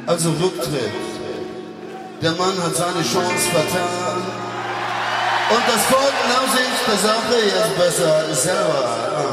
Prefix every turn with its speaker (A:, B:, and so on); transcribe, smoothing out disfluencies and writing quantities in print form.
A: Also Rücktritt. Der Mann hat seine Chance vertan. Und das Volk nahm sich der Sache jetzt besser selber an.